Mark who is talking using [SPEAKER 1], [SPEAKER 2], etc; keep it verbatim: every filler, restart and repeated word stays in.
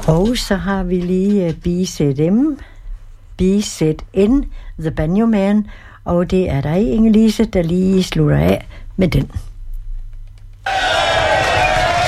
[SPEAKER 1] Og så har vi lige B Z M, B Z N, The Banjo Man, og det er dig, Inge-Lise, der lige slutter af med den.